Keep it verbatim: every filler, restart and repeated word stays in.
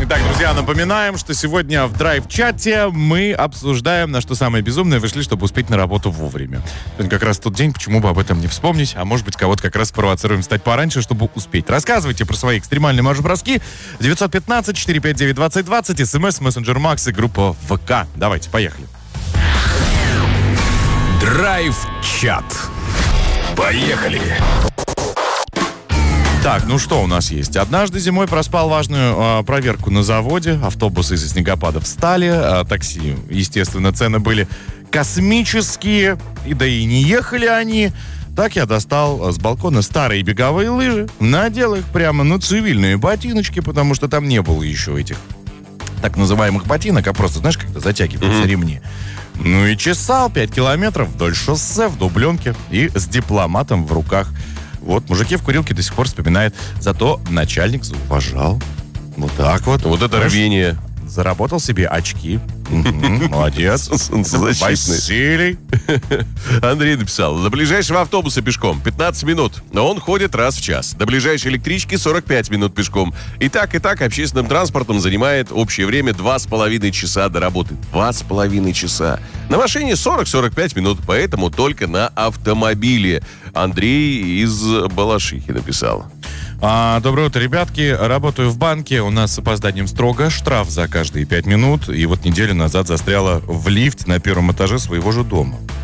Итак, друзья, напоминаем, что сегодня в драйв-чате мы обсуждаем, на что самое безумное вышли, чтобы успеть на работу вовремя. Это как раз тот день, почему бы об этом не вспомнить, а может быть, кого-то как раз спровоцируем встать пораньше, чтобы успеть. Рассказывайте про свои экстремальные марш-броски. девятьсот пятнадцать четыреста пятьдесят девять двадцать двадцать, смс, мессенджер Макс и группа ВК. Давайте, поехали. Драйв-чат. Поехали. Так, ну что у нас есть? Однажды зимой проспал важную э, проверку на заводе. Автобусы из-за снегопада встали. Э, такси, естественно, цены были космические. И да и не ехали они. Так я достал с балкона старые беговые лыжи. Надел их прямо на цивильные ботиночки, потому что там не было еще этих так называемых ботинок, а просто, знаешь, когда затягиваются mm-hmm. ремни. Ну и чесал пять километров вдоль шоссе в дубленке и с дипломатом в руках. Вот, мужики в курилке до сих пор вспоминают. Зато начальник зауважал. Вот так вот. Вот это рвение. Заработал себе очки. Молодец. Василий. Андрей написал. До ближайшего автобуса пешком пятнадцать минут. Но он ходит раз в час. До ближайшей электрички сорок пять минут пешком. И так, и так общественным транспортом занимает общее время два с половиной часа до работы. Два с половиной часа. На машине сорок-сорок пять минут. Поэтому только на автомобиле. Андрей из Балашихи написал. А, доброе утро, ребятки. Работаю в банке. У нас с опозданием строго. Штраф за каждые пять минут. И вот неделю назад застряла в лифте на первом этаже своего же дома.